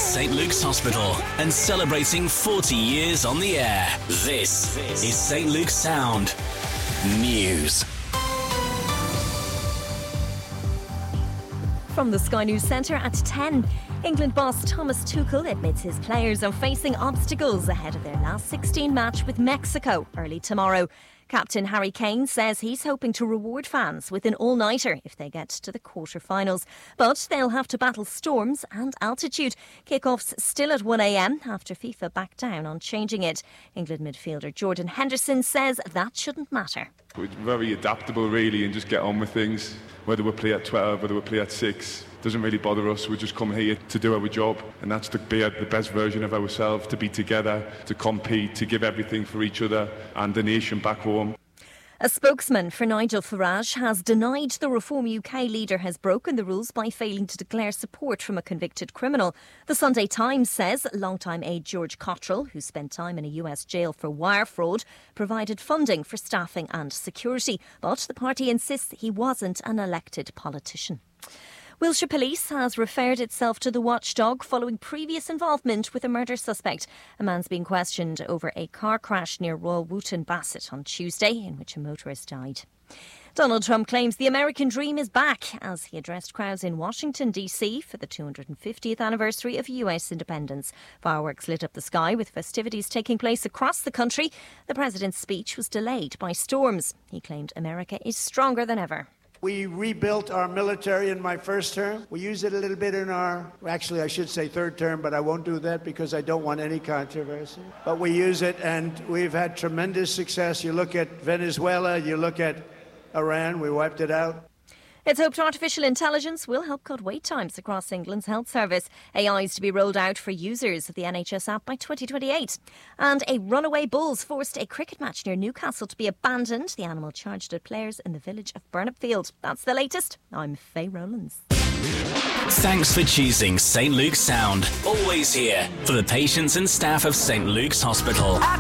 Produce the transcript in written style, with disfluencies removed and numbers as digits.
St Luke's Hospital and celebrating 40 years on the air. This is St Luke's Sound News. From the Sky News Centre at 10. England boss Thomas Tuchel admits his players are facing obstacles ahead of their last 16 match with Mexico early tomorrow. Captain Harry Kane says he's hoping to reward fans with an all-nighter if they get to the quarter-finals. But they'll have to battle storms and altitude. Kick-offs still at 1 a.m. after FIFA backed down on changing it. England midfielder Jordan Henderson says that shouldn't matter. We're very adaptable really and just get on with things. Whether we play at 12, whether we play at 6, doesn't really bother us. We just come here to do our job, and that's to be the best version of ourselves, to be together, to compete, to give everything for each other and the nation back home. A spokesman for Nigel Farage has denied the Reform UK leader has broken the rules by failing to declare support from a convicted criminal. The Sunday Times says longtime aide George Cottrell, who spent time in a US jail for wire fraud, provided funding for staffing and security. But the party insists he wasn't an elected politician. Wiltshire Police has referred itself to the watchdog following previous involvement with a murder suspect. A man's being questioned over a car crash near Royal Wootton Bassett on Tuesday, in which a motorist died. Donald Trump claims the American dream is back as he addressed crowds in Washington, D.C. for the 250th anniversary of US independence. Fireworks lit up the sky with festivities taking place across the country. The president's speech was delayed by storms. He claimed America is stronger than ever. We rebuilt our military in my first term. We used it a little bit in our, actually I should say third term, but I won't do that because I don't want any controversy. But we use it and we've had tremendous success. You look at Venezuela, you look at Iran, we wiped it out. It's hoped artificial intelligence will help cut wait times across England's health service. AI is to be rolled out for users of the NHS app by 2028. And a runaway bulls forced a cricket match near Newcastle to be abandoned. The animal charged at players in the village of Burnopfield. That's the latest. I'm Faye Rowlands. Thanks for choosing St Luke's Sound. Always here for the patients and staff of St Luke's Hospital.